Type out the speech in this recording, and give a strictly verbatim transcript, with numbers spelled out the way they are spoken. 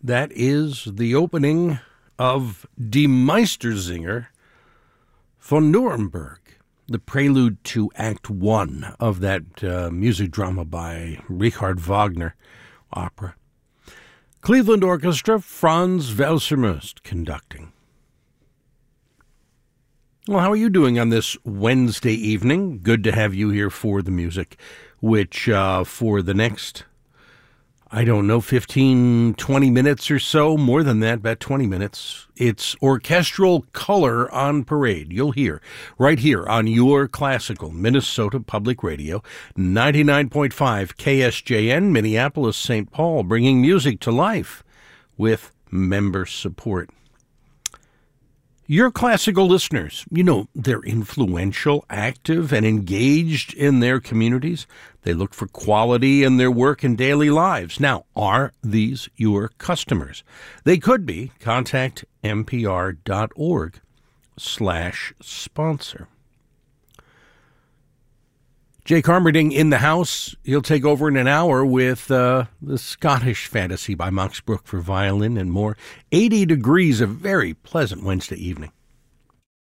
That is the opening of Die Meistersinger von Nuremberg, the prelude to Act One of that uh, music drama by Richard Wagner opera. Cleveland Orchestra, Franz Welser-Möst conducting. Well, how are you doing on this Wednesday evening? Good to have you here for the music, which uh, for the next, I don't know, fifteen, twenty minutes or so, more than that, about twenty minutes, it's orchestral color on parade. You'll hear right here on your classical Minnesota Public Radio, ninety-nine point five K S J N, Minneapolis, Saint Paul, bringing music to life with member support. Your classical listeners, you know, they're influential, active, and engaged in their communities. They look for quality in their work and daily lives. Now, are these your customers? They could be. Contact npr.org slash sponsor. Jay Carmerding in the house. He'll take over in an hour with uh, the Scottish Fantasy by Max Bruch for violin and more. eighty degrees, a very pleasant Wednesday evening.